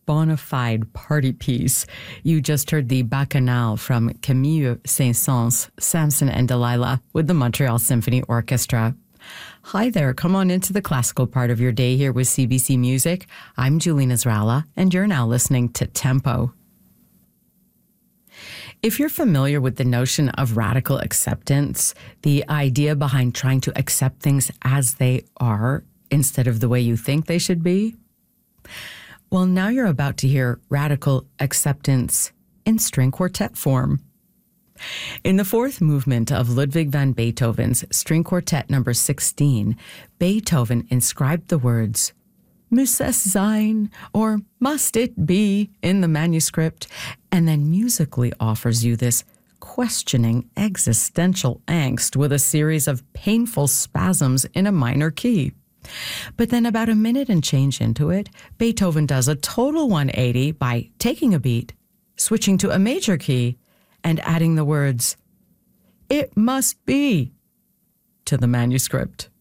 bona fide party piece. You just heard the Bacchanal from Camille Saint-Saëns, Samson and Delilah with the Montreal Symphony Orchestra. Hi there, come on into the classical part of your day here with CBC Music. I'm Julina Zrala, and you're now listening to Tempo. If you're familiar with the notion of radical acceptance, the idea behind trying to accept things as they are instead of the way you think they should be, well, now you're about to hear radical acceptance in string quartet form. In the fourth movement of Ludwig van Beethoven's String Quartet No. 16, Beethoven inscribed the words, "Muss es sein," or "must it be," in the manuscript, and then musically offers you this questioning existential angst with a series of painful spasms in a minor key. But then about a minute and change into it, Beethoven does a total 180 by taking a beat, switching to a major key, and adding the words, "It must be," to the manuscript.